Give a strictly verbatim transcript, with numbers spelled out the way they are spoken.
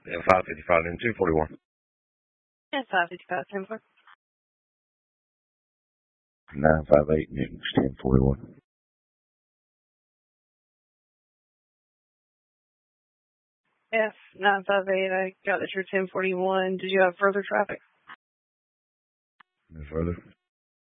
Yeah, five fifty-five and two forty-one. Yeah, five fifty-five, ten four. nine five eight Newton's ten forty-one. F nine five eight, I got that you're ten forty-one. Did you have further traffic? No further.